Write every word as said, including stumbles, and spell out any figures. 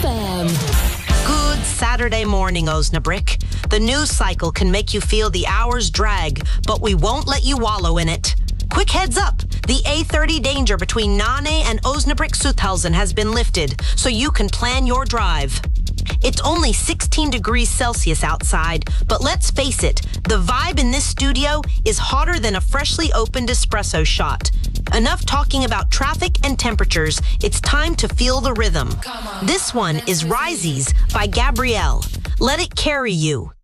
F M. Good Saturday morning, Osnabrück. The news cycle can make you feel the hours drag, but we won't let you wallow in it. Quick heads up, the A thirty danger between Nane and Osnabrück-Sutthausen has been lifted, so you can plan your drive. It's only sixteen degrees Celsius outside, but let's face it, the vibe in this studio is hotter than a freshly opened espresso shot. Enough talking about traffic and temperatures, it's time to feel the rhythm. This one is Rises by Gabrielle. Let it carry you.